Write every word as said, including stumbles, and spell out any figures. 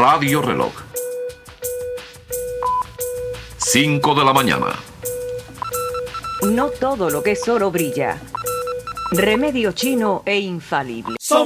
Radio Reloj. cinco de la mañana. No todo lo que es oro brilla. Remedio chino e infalible.